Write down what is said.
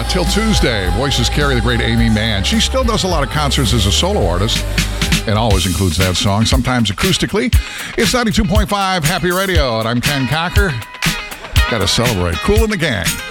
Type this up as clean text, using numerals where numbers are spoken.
till Tuesday. Voices carry the great Amy Mann. She still does a lot of concerts as a solo artist and always includes that song, sometimes acoustically. It's 92.5 Happy Radio, and I'm Ken Cocker. Got to celebrate. Kool and the Gang.